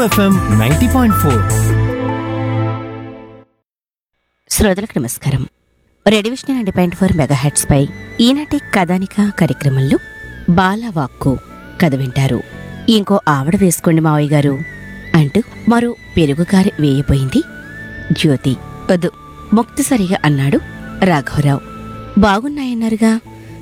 FM 90.4. శ్రోతలకు నమస్కారం. Radio vision 90.4 megahertz పై ఈనాటి కథానిక కార్యక్రమంలో బాలవాక్కు కథ వింటారు. ఇంకో ఆవిడ వేసుకోండి మావయ్య గారు అంటూ మరో పెరుగుగారి వేయబోయింది జ్యోతి. వద్దు, ముక్తసరిగా అన్నాడు రాఘవరావు. బాగున్నాయన్నారుగా,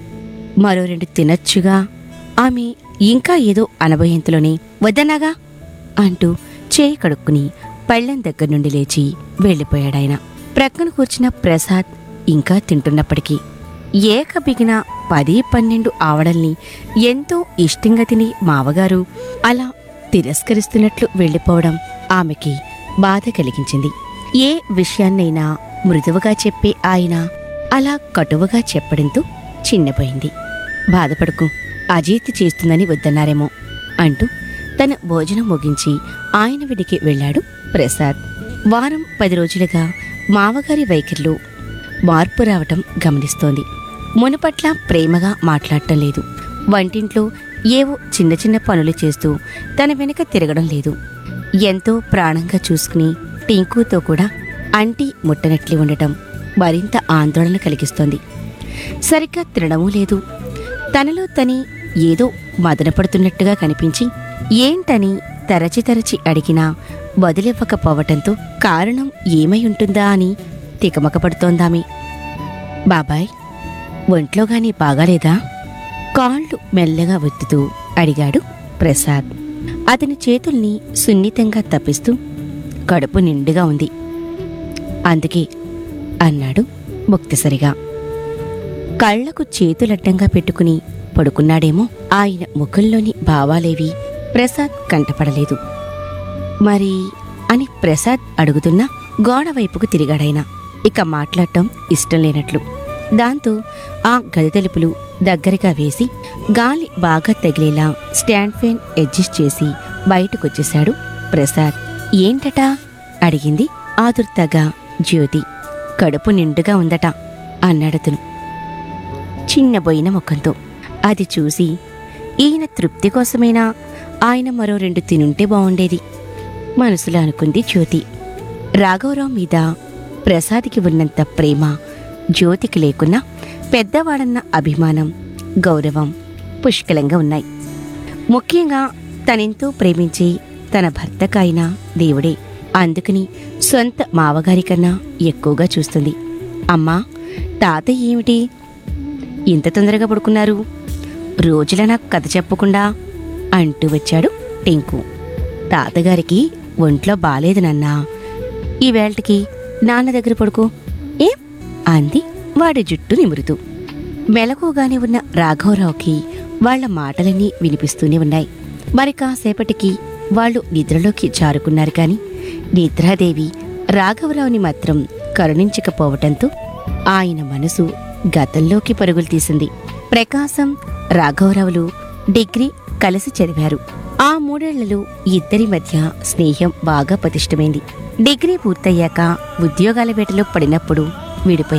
మరో 2 తినచ్చుగా. ఆమె ఇంకా ఏదో అనబోయేంతలోనే వద్దన్నాగా అంటూ చేయి కడుక్కుని పళ్ళెం దగ్గర నుండి లేచి వెళ్ళిపోయాడాయన. ప్రక్కన కూర్చున్న ప్రసాద్ ఇంకా తింటున్నప్పటికీ ఏకబిగిన 10-12 ఆవడల్ని ఎంతో ఇష్టంగా తిని మావగారు అలా తిరస్కరిస్తున్నట్లు వెళ్ళిపోవడం ఆమెకి బాధ కలిగించింది. ఏ విషయాన్నైనా మృదువుగా చెప్పే ఆయన అలా కటువుగా చెప్పడంతో చిన్నపోయింది. బాధపడుకు, అజీర్తి చేస్తుందని వద్దన్నారేమో అంటూ తన భోజనం ముగించి ఆయన విడికి వెళ్ళాడు ప్రసాద్. వారం 10 రోజులుగా మావగారి వైఖరిలో మార్పు రావటం గమనిస్తోంది. మునుపట్ల ప్రేమగా మాట్లాడటం లేదు. వంటింట్లో ఏవో చిన్న చిన్న పనులు చేస్తూ తన వెనుక తిరగడం లేదు. ఎంతో ప్రాణంగా చూసుకుని టింకుతో కూడా అంటి ముట్టనట్లే ఉండటం మరింత ఆందోళన కలిగిస్తోంది. సరిగ్గా తినడమూ లేదు. తనలో తని ఏదో మదనపడుతున్నట్టుగా కనిపించి ఏంటని తరచి అడిగినా వదిలివ్వకపోవటంతో కారణం ఏమై ఉంటుందా అని తికమకపడుతోందామె. బాబాయ్, ఒంట్లోగాని బాగాలేదా? కాళ్ళు మెల్లగా ఒత్తుతూ అడిగాడు ప్రసాద్. అతని చేతుల్ని సున్నితంగా తప్పిస్తూ కడుపు నిండుగా ఉంది అందుకే అన్నాడు ముక్తసరిగా. కళ్లకు చేతులడ్డంగా పెట్టుకుని పడుకున్నాడేమో. ఆయన ముఖంలోని భావాలేవి ప్రసాద్ కంటపడలేదు. మరి అని ప్రసాద్ అడుగుతున్నా గోడ వైపుకు తిరిగాడాయన. ఇక మాట్లాడటం ఇష్టం లేనట్లు. దాంతో ఆ గది తలుపులు దగ్గరగా వేసి గాలి బాగా తగిలేలా స్టాండ్ ఫ్యాన్ అడ్జస్ట్ చేసి బయటకొచ్చేశాడు ప్రసాద్. ఏంటటా అడిగింది ఆదుర్తగా జ్యోతి. కడుపు నిండుగా ఉందట అన్నాడతను చిన్నబోయిన ముఖంతో. అది చూసి ఈయన తృప్తి కోసమైనా ఆయన మరో 2 తినుంటే బావుండేది మనసులో అనుకుంది జ్యోతి. రాఘవరావు మీద ప్రసాద్కి ఉన్నంత ప్రేమ జ్యోతికి లేకున్నా పెద్దవాడన్న అభిమానం, గౌరవం పుష్కలంగా ఉన్నాయి. ముఖ్యంగా తనెంతో ప్రేమించి తన భర్తకైనా దేవుడే. అందుకని సొంత మావగారి కన్నా ఎక్కువగా చూస్తుంది. అమ్మా, తాతయ్య ఏమిటి ఇంత తొందరగా పడుకున్నారు? రోజుల నాకు కథ చెప్పకుండా అంటూ వచ్చాడు టింకు. తాతగారికి ఒంట్లో బాలేదు నాన్నా, ఈవేళకి నాన్న దగ్గర పడుకో ఏం అంది వాడి జుట్టు నిమురుతూ. మెలకుగానే ఉన్న రాఘవరావుకి వాళ్ల మాటలన్నీ వినిపిస్తూనే ఉన్నాయి. మరి కాసేపటికి వాళ్ళు నిద్రలోకి జారుకున్నారు. కాని నిద్రాదేవి రాఘవరావుని మాత్రం కరుణించకపోవటంతో ఆయన మనసు గతంలోకి పరుగులు తీసింది. ప్రకాశం, రాఘవరావులు డిగ్రీ కలిసి చదివారు. ఆ 3 ఏళ్లలో ఇద్దరి మధ్య స్నేహం బాగా పటిష్టమైంది. డిగ్రీ పూర్తయ్యాక ఉద్యోగాల వేటలో పడినప్పుడు విడిపోయారు.